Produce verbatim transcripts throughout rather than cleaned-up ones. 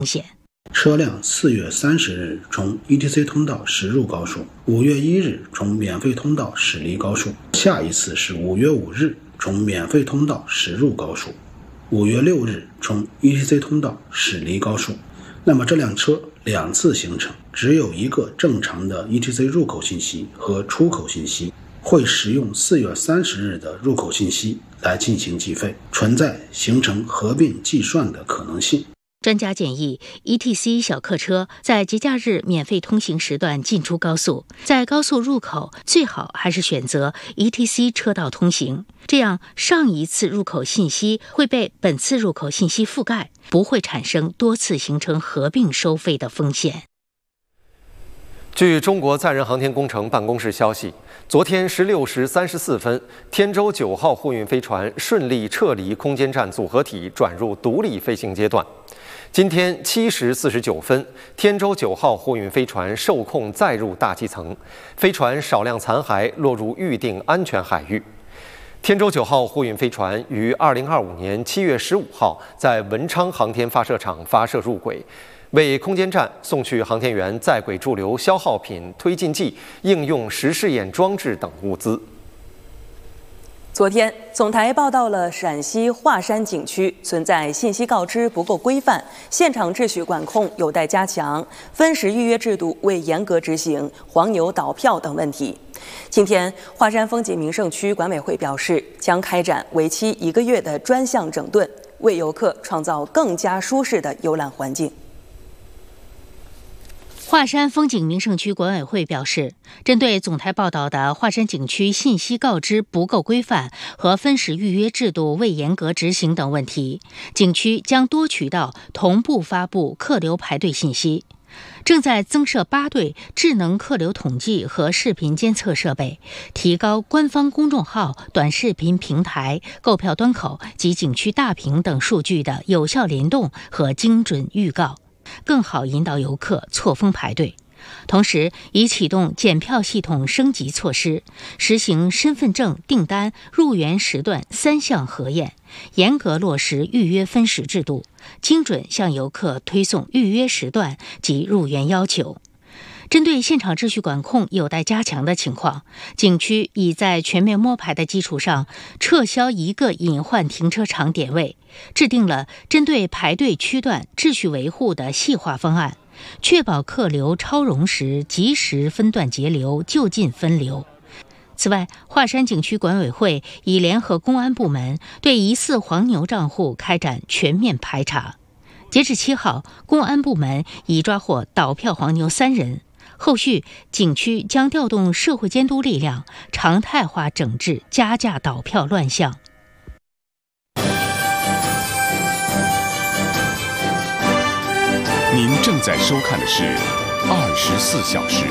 险。 车辆四月三十日从 E T C 通道驶入高速，五月一日从免费通道驶离高速，下一次是五月五日从免费通道驶入高速，五月六日从 E T C 通道驶离高速。那么这辆车两次行程只有一个正常的 E T C 入口信息和出口信息，会使用四月三十日的入口信息来进行计费，存在形成合并计算的可能性。 专家建议 E T C 小客车在节假日免费通行时段进出高速，在高速入口最好还是选择 E T C 车道通行，这样上一次入口信息会被本次入口信息覆盖，不会产生多次形成合并收费的风险。 据中国载人航天工程办公室消息，昨天十六时三十四分，天舟九号货运飞船顺利撤离空间站组合体，转入独立飞行阶段。今天七时四十九分，天舟九号货运飞船受控载入大气层，飞船少量残骸落入预定安全海域。天舟九号货运飞船于二零二五年七月十五号在文昌航天发射场发射入轨，为空间站送去航天员在轨驻留消耗品、推进剂、应用实试验装置等物资。 昨天，总台报道了陕西华山景区存在信息告知不够规范、现场秩序管控有待加强、分时预约制度未严格执行、黄牛倒票等问题。今天，华山风景名胜区管委会表示，将开展为期一个月的专项整顿，为游客创造更加舒适的游览环境。 华山风景名胜区管委会表示，针对总台报道的华山景区信息告知不够规范和分时预约制度未严格执行等问题，景区将多渠道同步发布客流排队信息，正在增设八对智能客流统计和视频监测设备，提高官方公众号、短视频平台、购票端口及景区大屏等数据的有效联动和精准预告，更好引导游客错峰排队。同时，已启动检票系统升级措施，实行身份证、订单、入园时段三项核验，严格落实预约分时制度，精准向游客推送预约时段及入园要求。针对现场秩序管控有待加强的情况，景区已在全面摸排的基础上，撤销一个隐患停车场点位，制定了针对排队区段秩序维护的细化方案，确保客流超容时及时分段截流、就近分流。此外，华山景区管委会已联合公安部门对疑似黄牛账户开展全面排查。截至七号，公安部门已抓获倒票黄牛三人。后续，景区将调动社会监督力量，常态化整治加价倒票乱象。 您正在收看的是二十四小时。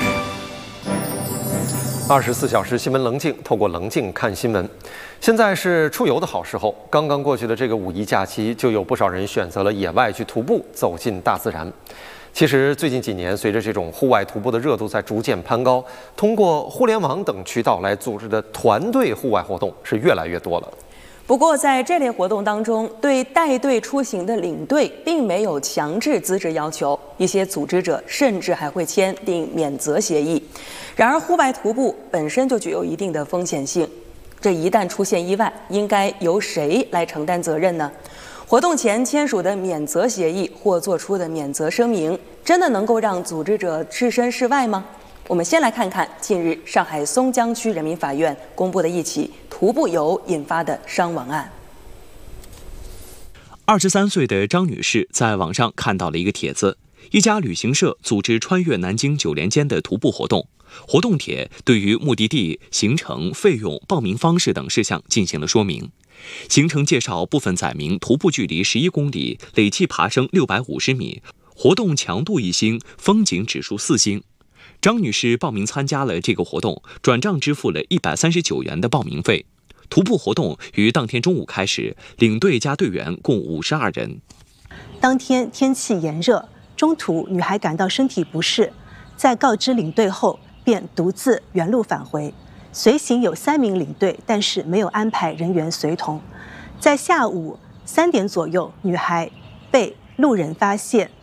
二十四小时新闻棱镜，透过棱镜看新闻。现在是出游的好时候，刚刚过去的这个五一假期，就有不少人选择了野外去徒步，走进大自然。其实最近几年，随着这种户外徒步的热度在逐渐攀高，通过互联网等渠道来组织的团队户外活动是越来越多了。 不过，在这类活动当中，对带队出行的领队并没有强制资质要求，一些组织者甚至还会签订免责协议。然而，户外徒步本身就具有一定的风险性，这一旦出现意外，应该由谁来承担责任呢？活动前签署的免责协议或做出的免责声明，真的能够让组织者置身事外吗？我们先来看看近日上海松江区人民法院公布的一起徒步游引发的伤亡案。 二十三岁的张女士在网上看到了一个帖子，一家旅行社组织穿越南京九连间的徒步活动，活动帖对于目的地、行程、费用、报名方式等事项进行了说明。行程介绍部分载明徒步距离十一公里，累计爬升六百五十米，活动强度一星，风景指数四星。张女士报名参加了这个活动，转账支付了一百三十九元的报名费。徒步活动于当天中午开始，领队加队员共五十二人。 当天天气炎热，中途女孩感到身体不适，在告知领队后便独自原路返回。随行有三名领队，但是没有安排人员随同。在下午三点左右，女孩被路人发现